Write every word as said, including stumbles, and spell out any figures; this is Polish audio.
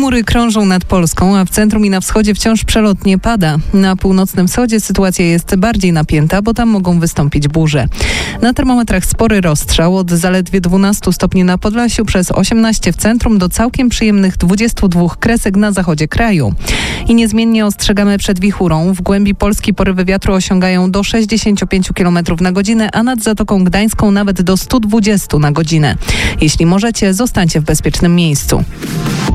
Chmury krążą nad Polską, a w centrum i na wschodzie wciąż przelotnie pada. Na północnym wschodzie sytuacja jest bardziej napięta, bo tam mogą wystąpić burze. Na termometrach spory rozstrzał od zaledwie dwunastu stopni na Podlasiu przez osiemnaście w centrum do całkiem przyjemnych dwudziestu dwóch kresek na zachodzie kraju. I niezmiennie ostrzegamy przed wichurą. W głębi Polski porywy wiatru osiągają do sześćdziesięciu pięciu kilometrów na godzinę, a nad Zatoką Gdańską nawet do stu dwudziestu na godzinę. Jeśli możecie, zostańcie w bezpiecznym miejscu.